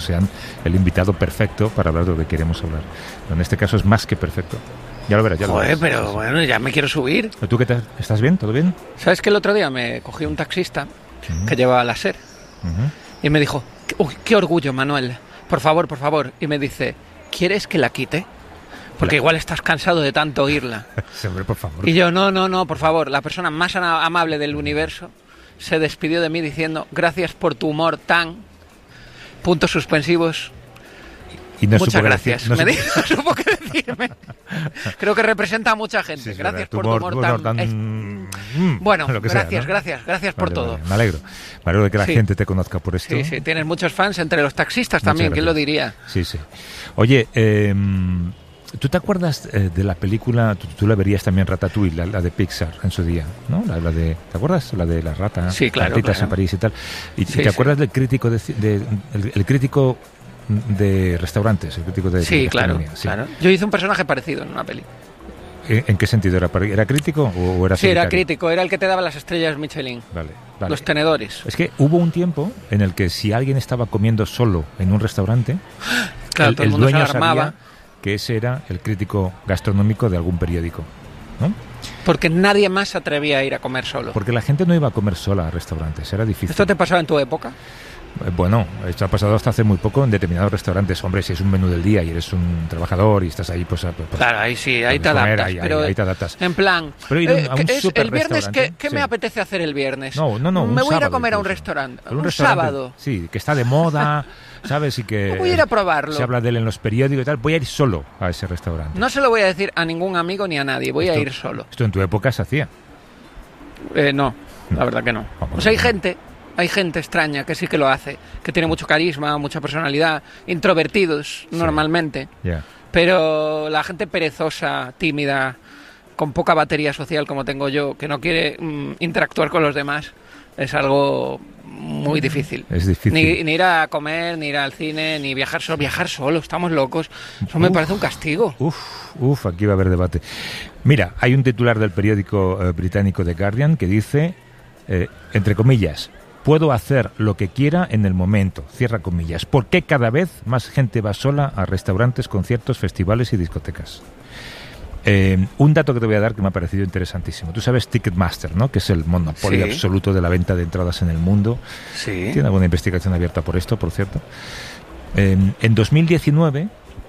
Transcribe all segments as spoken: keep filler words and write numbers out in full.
sean el invitado perfecto para hablar de lo que queremos hablar. Pero en este caso es más que perfecto. Ya lo verás, ya lo Joder, verás. pero bueno, ya me quiero subir. ¿Tú qué tal? ¿Estás bien? ¿Todo bien? ¿Sabes que el otro día me cogí un taxista uh-huh. que llevaba láser uh-huh. y me dijo, uy, qué orgullo, Manuel, por favor, por favor. Y me dice, ¿quieres que la quite? Porque igual estás cansado de tanto oírla. Sí, hombre, por favor. Y yo, no, no, no, por favor. La persona más amable del universo se despidió de mí diciendo, gracias por tu humor tan... puntos suspensivos. Y no Muchas gracias. Decir, no me supo... dijo, no supo qué decirme. Creo que representa a mucha gente. Sí, sí, gracias por tu humor, humor tan... tan... Es... Mm, bueno, gracias, sea, ¿no? gracias, gracias vale, por todo. Vale, me alegro. Me alegro de que la sí. gente te conozca por esto. Sí, sí, tienes muchos fans entre los taxistas Muchas también, gracias. ¿Quién lo diría? Sí, sí. Oye, eh... ¿tú te acuerdas eh, de la película, tú, tú la verías también, Ratatouille, la, la de Pixar en su día, ¿no? La, la de, ¿te acuerdas? La de la rata, sí, claro, ratitas claro. en París y tal. ¿Y sí, te sí. acuerdas del crítico de, de el, el crítico de restaurantes, el crítico de Sí, de claro, sí, claro. Yo hice un personaje parecido en una peli. ¿En, en qué sentido? ¿Era, era crítico o, o era Sí, solitario? era crítico, era el que te daba las estrellas Michelin. Vale, vale. Los tenedores. Es que hubo un tiempo en el que si alguien estaba comiendo solo en un restaurante, claro, el, todo el, el mundo dueño se alarmaba. sabía que ese era el crítico gastronómico de algún periódico, ¿no? Porque nadie más se atrevía a ir a comer solo. Porque la gente no iba a comer sola a restaurantes, era difícil. ¿Esto te pasaba en tu época? Bueno, esto ha pasado hasta hace muy poco en determinados restaurantes. Hombre, si es un menú del día y eres un trabajador y estás ahí, pues... pues claro, ahí sí, ahí te adaptas. Ahí, pero ahí, ahí te adaptas. En plan, pero ir eh, a un es, el viernes, ¿qué, qué sí. me apetece hacer el viernes? No, no, no. Me voy a ir a comer incluso. a un restaurante. Un, un restaurante, sábado. Sí, que está de moda, ¿sabes? Y que... Voy a ir a probarlo. Se habla de él en los periódicos y tal. Voy a ir solo a ese restaurante. No se lo voy a decir a ningún amigo ni a nadie. Voy esto, a ir solo. ¿Esto en tu época se hacía? Eh, no, no, la verdad que no. Vamos, o sea, hay no. gente... Hay gente extraña que sí que lo hace, que tiene mucho carisma, mucha personalidad, introvertidos sí. normalmente, yeah. pero la gente perezosa, tímida, con poca batería social como tengo yo, que no quiere mm, interactuar con los demás, es algo muy difícil. Es difícil. Ni, ni ir a comer, ni ir al cine, ni viajar solo. Viajar solo, estamos locos. Eso uf, me parece un castigo. Uf, uf, aquí va a haber debate. Mira, hay un titular del periódico eh, británico The Guardian que dice, eh, entre comillas, puedo hacer lo que quiera en el momento, cierra comillas. ¿Por qué cada vez más gente va sola a restaurantes, conciertos, festivales y discotecas? Eh, un dato que te voy a dar que me ha parecido interesantísimo. Tú sabes Ticketmaster, ¿no? Que es el monopolio sí. absoluto de la venta de entradas en el mundo. Sí. Tiene alguna investigación abierta por esto, por cierto. Eh, en dos mil diecinueve,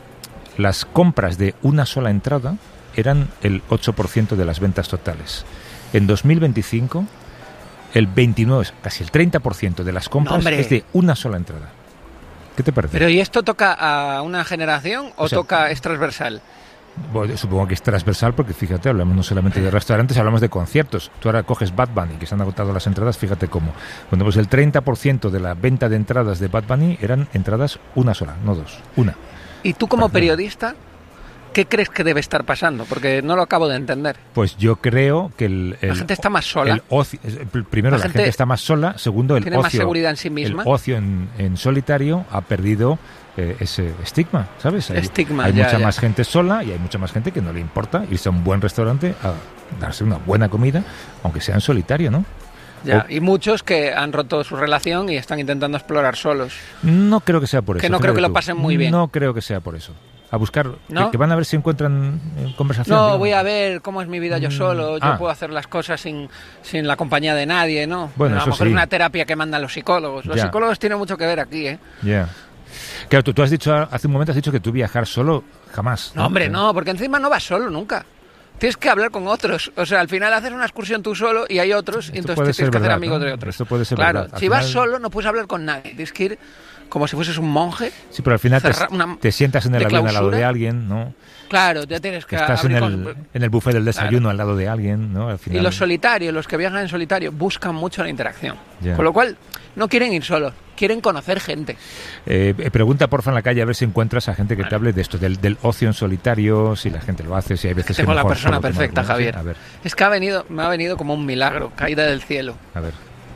las compras de una sola entrada eran el ocho por ciento de las ventas totales. En dos mil veinticinco... el veintinueve, casi el treinta por ciento de las compras no, es de una sola entrada. ¿Qué te parece? ¿Pero y esto toca a una generación o, o sea, toca es transversal? Bueno, supongo que es transversal porque fíjate, hablamos no solamente de restaurantes, hablamos de conciertos. Tú ahora coges Bad Bunny, que se han agotado las entradas, fíjate cómo. Cuando pues el treinta por ciento de la venta de entradas de Bad Bunny eran entradas una sola, no dos, una. ¿Y tú como periodista? ¿Qué crees que debe estar pasando? Porque no lo acabo de entender. Pues yo creo que el... el la gente está más sola. El ocio, primero, la, la gente, gente está más sola. Segundo, el tiene ocio... más seguridad en sí misma. El ocio en, en solitario ha perdido eh, ese estigma, ¿sabes? Hay, estigma, hay ya, mucha ya. más gente sola y hay mucha más gente que no le importa irse a un buen restaurante a darse una buena comida, aunque sea en solitario, ¿no? Ya, o, y muchos que han roto su relación y están intentando explorar solos. No creo que sea por eso. Que no creo que tú. lo pasen muy bien. No creo que sea por eso. A buscar, ¿no? que, que van a ver si encuentran conversación. No, digamos. voy a ver cómo es mi vida yo solo, yo ah. puedo hacer las cosas sin, sin la compañía de nadie, ¿no? Bueno, a eso lo mejor sí. es una terapia que mandan los psicólogos. Los ya. psicólogos tienen mucho que ver aquí, ¿eh? Ya. Yeah. Claro, tú, tú has dicho, hace un momento has dicho que tú viajar solo jamás. No, hombre, no, porque encima no vas solo nunca. Tienes que hablar con otros. O sea, al final haces una excursión tú solo y hay otros, Esto y entonces tienes que verdad, hacer amigos ¿no? de otros. Esto puede ser claro, verdad. si final... vas solo no puedes hablar con nadie. Tienes que ir como si fueses un monje. Sí, pero al final te, te sientas en el avión al lado de alguien, ¿no? Claro, ya tienes que... Estás en el, con... en el buffet del desayuno claro. al lado de alguien, ¿no? Al final... Y los solitarios, los que viajan en solitario, buscan mucho la interacción. Yeah. Con lo cual, no quieren ir solos, quieren conocer gente. Eh, pregunta porfa en la calle a ver si encuentras a gente que te hable de esto, del, del ocio en solitario, si la gente lo hace, si hay veces Tengo que la mejor persona solo perfecta, no, Javier. A ver. Es que ha venido, me ha venido como un milagro, caída del cielo. A ver.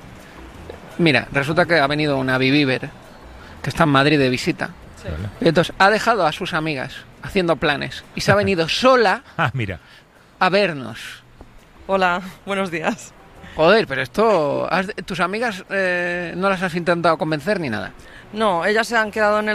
Mira, resulta que ha venido una Vivíver, que está en Madrid de visita. Sí. Vale. Y entonces ha dejado a sus amigas haciendo planes y se ha venido sola ah, mira. a vernos. Hola, buenos días. Joder, pero esto... ¿has, ¿Tus amigas eh, no las has intentado convencer ni nada? No, ellas se han quedado en el